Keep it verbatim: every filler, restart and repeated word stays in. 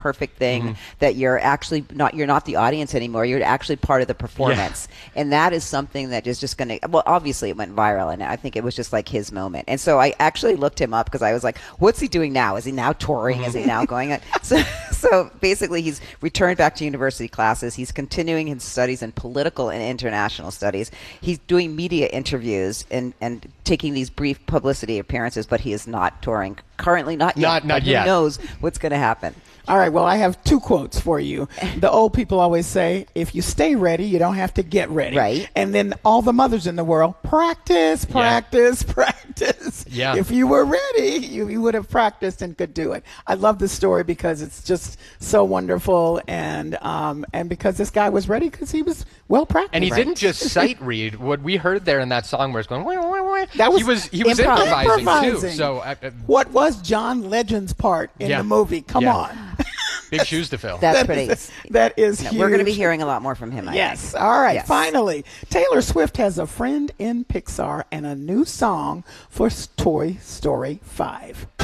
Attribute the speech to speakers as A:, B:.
A: perfect thing,
B: Mm-hmm.
A: that you're actually not you're not the audience anymore, you're actually part of the performance. Yeah. And that is something that is just going to, well, obviously it went viral, and I think it was just like his moment. And so I actually looked him up because I was like, what's he doing now? Is he now touring? Mm-hmm. Is he now going so so basically he's returned back to university classes. He's continuing his studies in political and international studies. He's doing media interviews and and taking these brief publicity appearances, but he is not touring currently, not yet.
B: Not, not
A: but
B: yet.
A: Who knows what's going to happen?
C: All right, well, I have two quotes for you. The old people always say, if you stay ready, you don't have to get ready.
A: Right.
C: And then all the mothers in the world, practice, practice, yeah. practice.
B: Yeah.
C: If you were ready, you, you would have practiced and could do it. I love this story because it's just so wonderful, and um, and because this guy was ready because he was well practiced.
B: And he
C: right?
B: didn't just sight read. What we heard there in that song where it's going, wah, wah, wah,
C: that was
B: he was he was
C: improv-
B: improvising,
C: improvising
B: too. So uh, uh,
C: what was John Legend's part in
B: Yeah.
C: the movie? Come
B: Yeah.
C: on.
B: Big shoes to fill.
A: That's
C: That
A: pretty.
C: is- that is
A: no,
C: huge.
A: We're going to be hearing a lot more from him. I
C: Yes.
A: think.
C: All right.
A: Yes.
C: Finally, Taylor Swift has a friend in Pixar and a new song for Toy Story five.